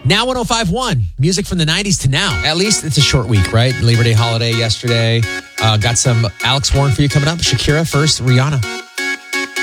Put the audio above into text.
Now 105.1, music from the 90s to now. At least it's a short week, right? Labor Day holiday yesterday. Got some Alex Warren for you coming up. Shakira first, Rihanna.